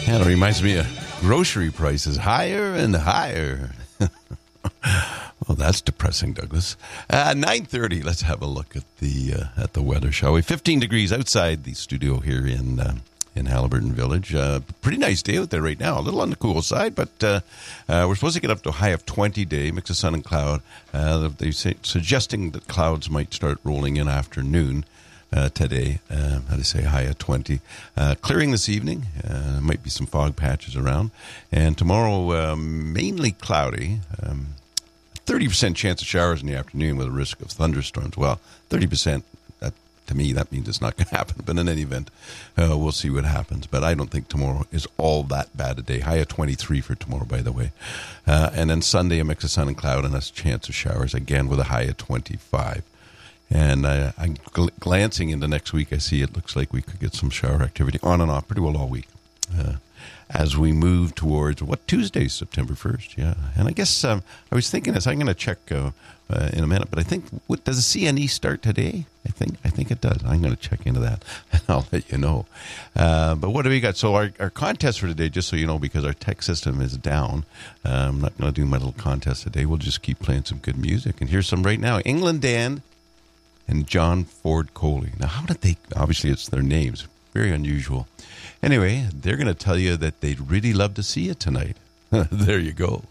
And it reminds me of grocery prices higher and higher. Well, that's depressing, Douglas. 9:30. Let's have a look at the weather, shall we? 15 degrees outside the studio here in Haliburton Village. Pretty nice day out there right now. A little on the cool side, but we're supposed to get up to a high of 20 today, mix of sun and cloud. They suggesting that clouds might start rolling in afternoon today. How to say, high of 20. Clearing this evening. Might be some fog patches around. And tomorrow, mainly cloudy. 30% chance of showers in the afternoon with a risk of thunderstorms. Well, 30%, to me, that means it's not going to happen. But in any event, we'll see what happens. But I don't think tomorrow is all that bad a day. High of 23 for tomorrow, by the way. And then Sunday, a mix of sun and cloud and a chance of showers, again, with a high of 25. And I'm glancing into next week. I see it looks like we could get some shower activity on and off pretty well all week. As we move towards, Tuesday, September 1st, yeah. And I guess I was thinking this, I'm going to check in a minute, but I think, does the CNE start today? I think it does. I'm going to check into that, and I'll let you know. But what do we got? So our contest for today, just so you know, because our tech system is down, I'm not going to do my little contest today. We'll just keep playing some good music. And here's some right now. England Dan and John Ford Coley. Now, how did they, obviously it's their names, very unusual. Anyway, they're going to tell you that they'd really love to see you tonight. There you go.